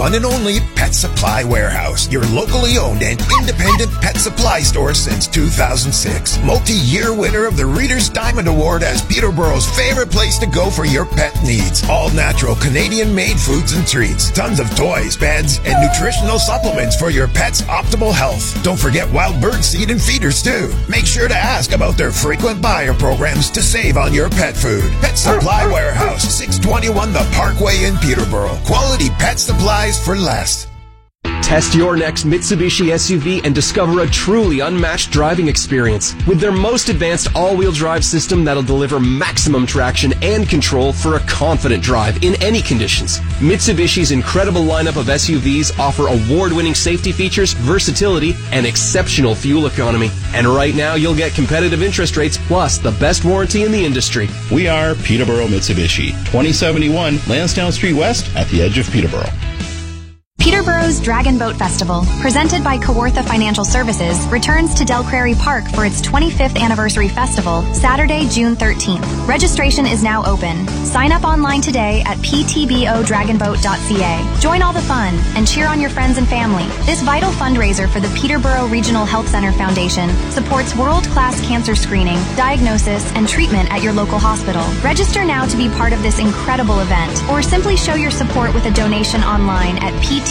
One and only Pet Supply Warehouse, your locally owned and independent pet supply store since 2006. Multi-year winner of the Reader's Diamond Award as Peterborough's favorite place to go for your pet needs. All natural Canadian-made foods and treats. Tons of toys, beds, and nutritional supplements for your pet's optimal health. Don't forget wild bird seed and feeders too. Make sure to ask about their frequent buyer programs to save on your pet food. Pet Supply Warehouse, 621 The Parkway in Peterborough. Quality pet supplies for less. Test your next Mitsubishi SUV and discover a truly unmatched driving experience with their most advanced all-wheel drive system that'll deliver maximum traction and control for a confident drive in any conditions. Mitsubishi's incredible lineup of SUVs offer award-winning safety features, versatility, and exceptional fuel economy. And right now, you'll get competitive interest rates plus the best warranty in the industry. We are Peterborough Mitsubishi, 2071 Lansdowne Street West at the edge of Peterborough. Peterborough's Dragon Boat Festival, presented by Kawartha Financial Services, returns to Del Prairie Park for its 25th anniversary festival, Saturday, June 13th. Registration is now open. Sign up online today at ptbodragonboat.ca. Join all the fun and cheer on your friends and family. This vital fundraiser for the Peterborough Regional Health Center Foundation supports world-class cancer screening, diagnosis, and treatment at your local hospital. Register now to be part of this incredible event, or simply show your support with a donation online at ptbodragonboat.ca.